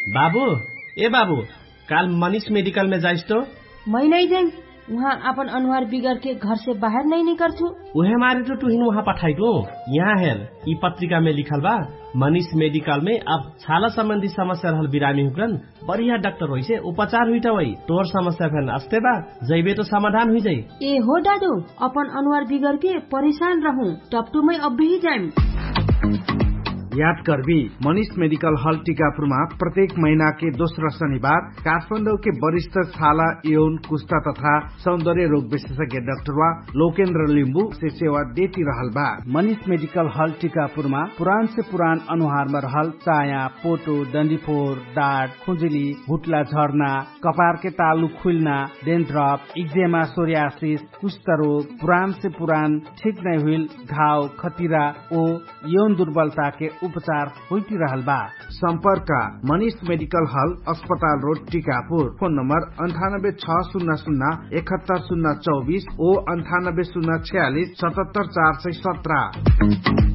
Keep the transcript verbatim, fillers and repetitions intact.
बाबू ए बाबू काल मनीष मेडिकल में जाइस तो? मैं नहीं जाऊँ, वहाँ अपन अनुहार बिगड़ के घर से बाहर नहीं निकल छू। उहे मारे तो तुहिन वहाँ पठाई दो। यहाँ हेर ई पत्रिका में लिखल बा मनीष मेडिकल में अब छाला संबंधी समस्या रहल बिरामी हुकन बढ़िया डॉक्टर होई से उपचार हुई वही तोर समस्या फैन अस्ते बा जैबे तो समाधान हुई जाई। ए हो दादू अपन अनुहार बिगड़ के परेशान रहूं टपटू में अब भी जाए। याद करबी मनीष मेडिकल हॉल टीकापुरमा प्रत्येक महीना के दोस्रो शनिबार काठमाडौँ के वरिष्ठ छाला यौन कुष्ठा तथा सौंदर्य रोग विशेषज्ञ डाक्टर वा लोकेन्द्र लिम्बू से सेवा देती रहल बा। मनीष मेडिकल हॉल टीकापुरमा पुरान से पुरान अनुहार में रहल चाया, पोटो, डंडीफोर, दाँत, खुजुली, भुटला झर्ना, कपार के तालु खुलना, डेन्ड्रफ, इक्जेमा, सोरियासिस, कुष्ठ रोग, पुरान से पुरान ठीक नहीं हुई घाव, खतिरा ओ यौन दुर्बलता के उपचार होती रहल बा। संपर्क मनीष मेडिकल हॉल अस्पताल रोड टीकापुर। फोन नंबर अंठानब्बे छ शून्य शून्य इकहत्तर शून्य चौबीस ओ अंठानब्बे शून्य छियालीस सतहत्तर चार सौ सत्रह।